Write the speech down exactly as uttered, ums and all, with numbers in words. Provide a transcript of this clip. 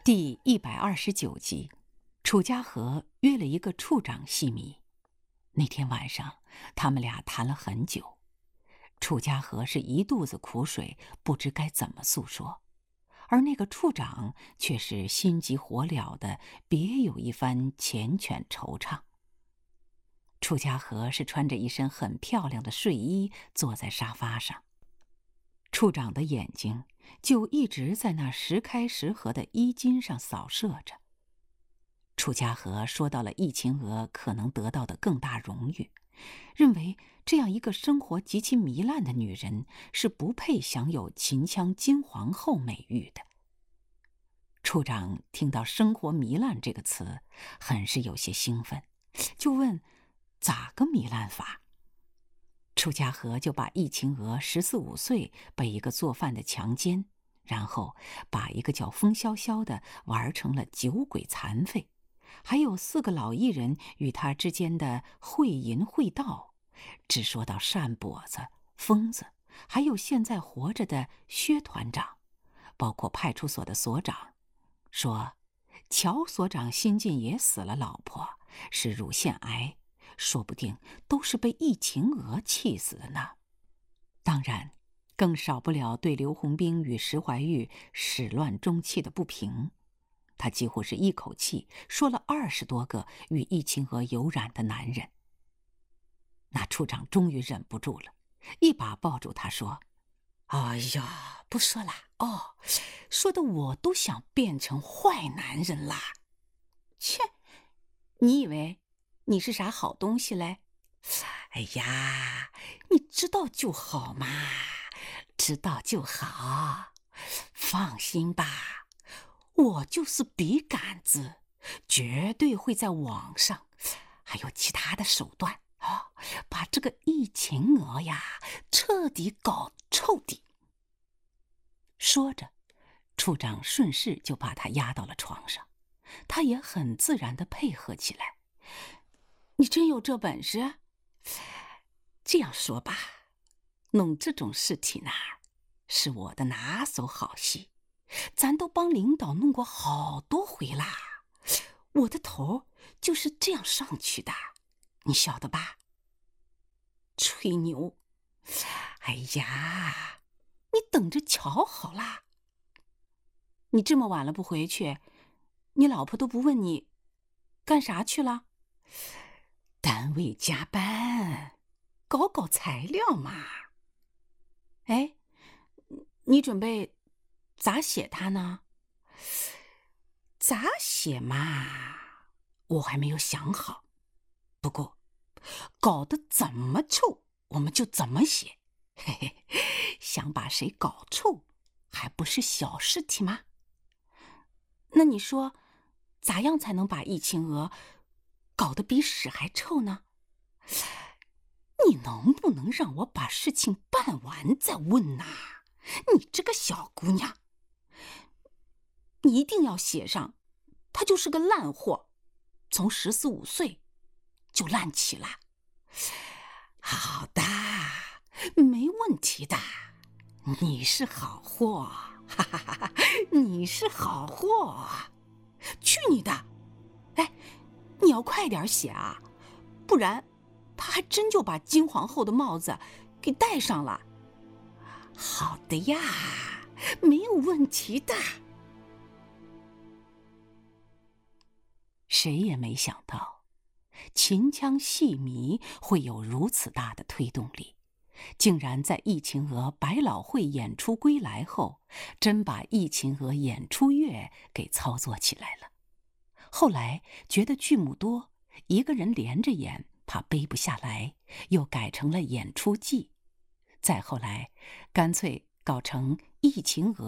第一百二十九集，楚家和约了一个处长戏迷。那天晚上，他们俩谈了很久。楚家和是一肚子苦水，不知该怎么诉说，而那个处长却是心急火燎的，别有一番缱绻惆怅。楚家和是穿着一身很漂亮的睡衣，坐在沙发上。处长的眼睛就一直在那时开时合的衣襟上扫射着。楚家和说到了易秦娥可能得到的更大荣誉，认为这样一个生活极其糜烂的女人是不配享有秦腔金皇后美誉的。处长听到生活糜烂这个词，很是有些兴奋，就问咋个糜烂法。楚家和就把易秦娥十四五岁被一个做饭的强奸，然后把一个叫风萧萧的玩成了酒鬼残废，还有四个老艺人与他之间的会淫会道，只说到单跛子、疯子，还有现在活着的薛团长，包括派出所的所长，说乔所长新近也死了老婆，是乳腺癌，说不定都是被易秦娥气死的呢。当然，更少不了对刘洪兵与石怀玉始乱终弃的不平。他几乎是一口气说了二十多个与易秦娥有染的男人。那处长终于忍不住了，一把抱住他说：“哎呀，不说了哦，说的我都想变成坏男人啦。切，你以为你是啥好东西嘞？哎呀，你知道就好嘛，知道就好，放心吧，我就是笔杆子，绝对会在网上还有其他的手段啊，把这个易秦娥呀彻底搞臭底。”说着，处长顺势就把他压到了床上，他也很自然地配合起来。你真有这本事？这样说吧，弄这种事情呢，是我的拿手好戏，咱都帮领导弄过好多回啦，我的头就是这样上去的，你晓得吧？吹牛！哎呀，你等着瞧好啦。你这么晚了不回去，你老婆都不问你干啥去了？单位加班，搞搞材料嘛。哎，你准备咋写它呢？咋写嘛，我还没有想好。不过，搞得怎么臭，我们就怎么写。嘿嘿，想把谁搞臭，还不是小事情吗？那你说，咋样才能把易秦娥搞得比屎还臭呢？你能不能让我把事情办完再问呐？你这个小姑娘，你一定要写上，她就是个烂货，从十四五岁就烂起了。好的，没问题的，你是好货，哈哈哈哈，你是好货。去你的！哎，你要快点写啊，不然他还真就把金皇后的帽子给戴上了。好的呀，没有问题的。谁也没想到，秦腔戏迷会有如此大的推动力，竟然在易秦娥百老汇演出归来后，真把易秦娥演出乐给操作起来了。后来觉得剧目多，一个人连着演怕背不下来，又改成了演出记。再后来，干脆搞成易秦娥